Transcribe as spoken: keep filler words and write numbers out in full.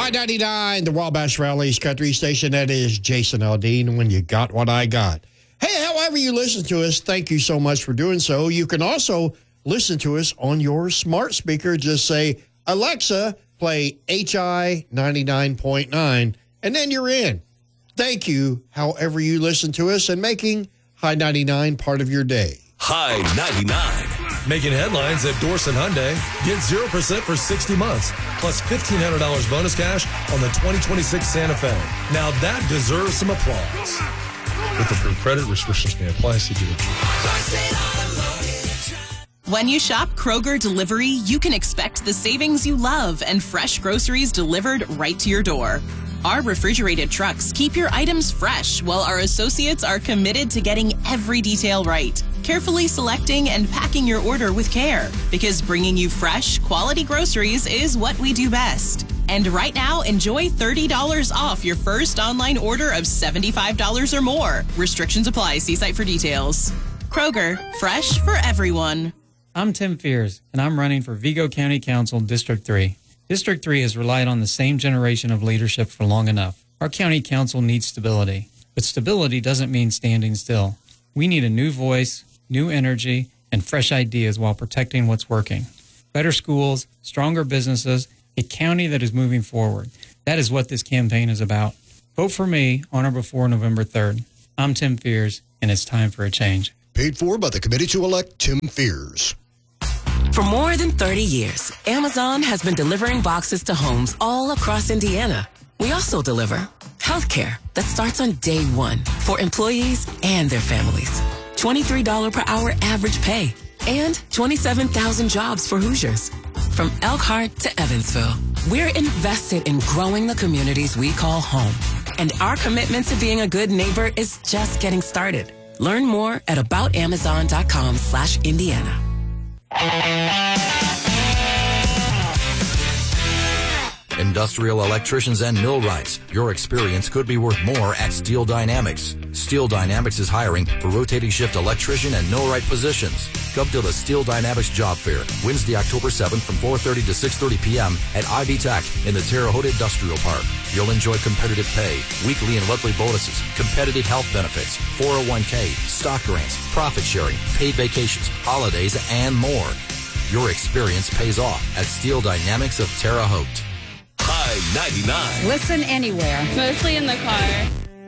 High ninety-nine, the Wabash Rallies Country Station. That is Jason Aldean when you got what I got. Hey, however you listen to us, thank you so much for doing so. You can also listen to us on your smart speaker. Just say, Alexa, play H I ninety-nine point nine, and then you're in. Thank you, however you listen to us, and making High ninety-nine part of your day. High ninety-nine. Making headlines at Dorson Hyundai. Get zero percent for sixty months, plus fifteen hundred dollars bonus cash on the twenty twenty-six Santa Fe. Now that deserves some applause. With approved credit, restrictions may apply. See dealer. When you shop Kroger Delivery, you can expect the savings you love and fresh groceries delivered right to your door. Our refrigerated trucks keep your items fresh, while our associates are committed to getting every detail right, carefully selecting and packing your order with care, because bringing you fresh, quality groceries is what we do best. And right now, enjoy thirty dollars off your first online order of seventy-five dollars or more. Restrictions apply. See site for details. Kroger, fresh for everyone. I'm Tim Fears, and I'm running for Vigo County Council District three. District three has relied on the same generation of leadership for long enough. Our county council needs stability, but stability doesn't mean standing still. We need a new voice, new energy, and fresh ideas while protecting what's working. Better schools, stronger businesses, a county that is moving forward. That is what this campaign is about. Vote for me on or before November third. I'm Tim Fears, and it's time for a change. Paid for by the committee to elect Tim Fears. For more than thirty years, Amazon has been delivering boxes to homes all across Indiana. We also deliver healthcare that starts on day one for employees and their families. twenty-three dollars per hour average pay and twenty-seven thousand jobs for Hoosiers. From Elkhart to Evansville, we're invested in growing the communities we call home. And our commitment to being a good neighbor is just getting started. Learn more at aboutamazon.com slash Indiana. Industrial electricians and millwrights. Your experience could be worth more at Steel Dynamics. Steel Dynamics is hiring for rotating shift electrician and millwright positions. Come to the Steel Dynamics Job Fair, Wednesday, October seventh from four thirty to six thirty p.m. at Ivy Tech in the Terre Haute Industrial Park. You'll enjoy competitive pay, weekly and monthly bonuses, competitive health benefits, four oh one k, stock grants, profit sharing, paid vacations, holidays, and more. Your experience pays off at Steel Dynamics of Terre Haute. High ninety-nine. Listen anywhere. Mostly in the car.